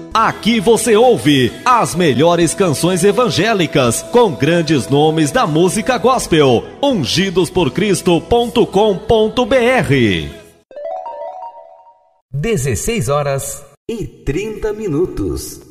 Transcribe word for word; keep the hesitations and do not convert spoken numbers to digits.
Aqui você ouve as melhores canções evangélicas com grandes nomes da música gospel. ungidos por cristo ponto com ponto br. dezesseis horas e trinta minutos.